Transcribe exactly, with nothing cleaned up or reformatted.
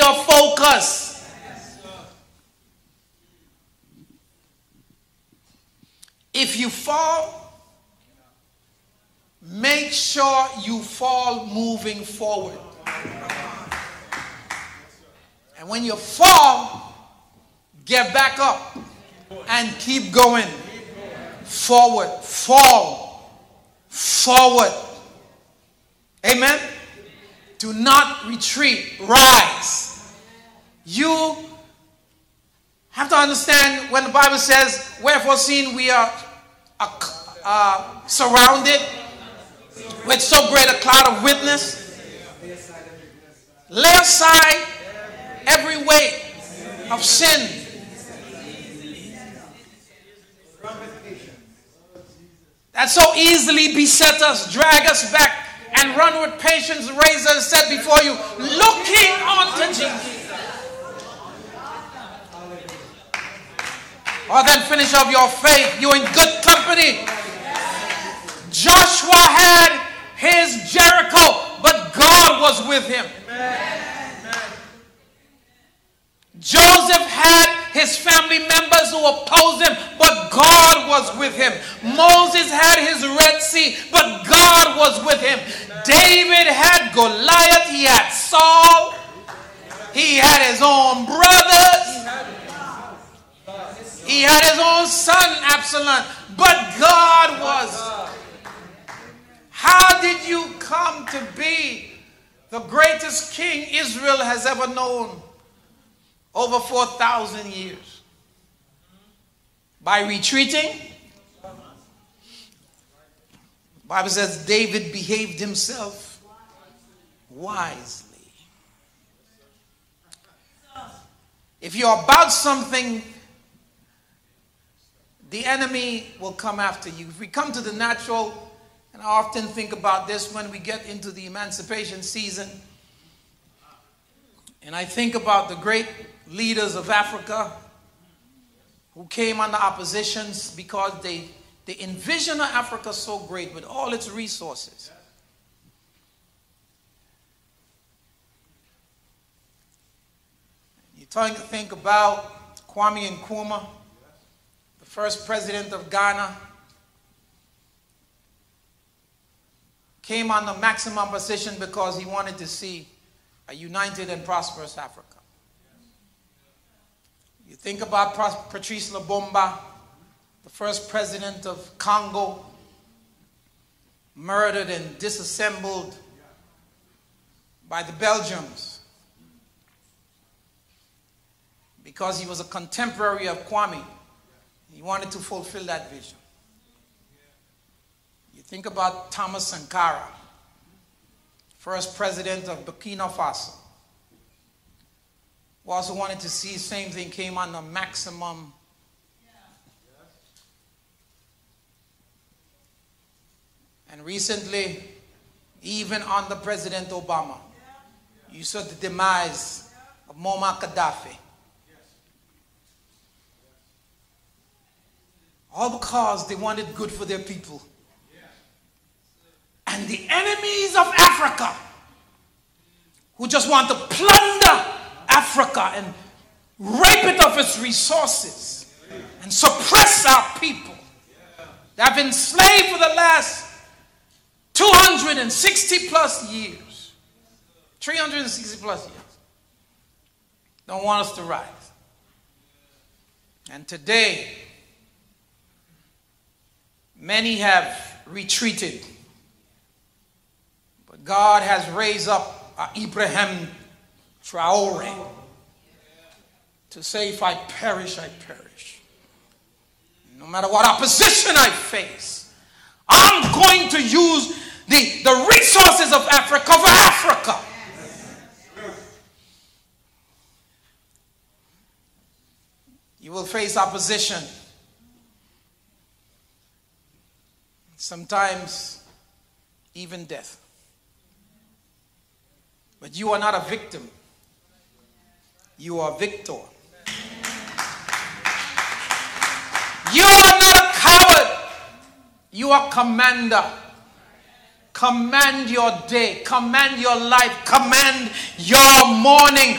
your focus. If you fall, make sure you fall moving forward. And when you fall, get back up and keep going. Forward, fall, forward. Amen? Do not retreat, rise. You have to understand when the Bible says, wherefore seeing we are uh, uh, surrounded with so great a cloud of witness, lay aside every weight of sin that so easily beset us, drag us back, and run with patience, raise us set before you, looking unto Jesus. Or then finish of your faith. You're in good company. Joshua had his Jericho, but God was with him. Joseph had his family members who opposed him, but God was with him. Moses had his Red Sea, but God was with him. David had Goliath, he had Saul, he had his own brothers, he had his own son Absalom, but God was. How did you come to be the greatest king Israel has ever known over four thousand years? By retreating? The Bible says David behaved himself wisely. If you're about something, the enemy will come after you. If we come to the natural, and I often think about this when we get into the emancipation season, and I think about the great leaders of Africa who came under oppositions because they, they envisioned Africa so great with all its resources. You think about Kwame Nkrumah, the first president of Ghana, came under maximum opposition because he wanted to see a united and prosperous Africa. You think about Patrice Lumumba, the first president of Congo, murdered and disassembled by the Belgians because he was a contemporary of Kwame. He wanted to fulfill that vision. You think about Thomas Sankara, first president of Burkina Faso, who also wanted to see the same thing, came under maximum. And recently, even under President Obama, you saw the demise of Muammar Gaddafi. All because they wanted good for their people. And the enemies of Africa, who just want to plunder Africa and rape it of its resources and suppress our people. They have been enslaved for the last two hundred sixty plus years. three hundred sixty plus years. Don't want us to rise. And today, many have retreated. But God has raised up uh, Ibrahim Traore to say, if I perish, I perish. No matter what opposition I face, I'm going to use the, the resources of Africa for Africa. You will face opposition. Sometimes even death. But you are not a victim. You are a victor. You are not a coward. You are commander. Command your day. Command your life. Command your morning.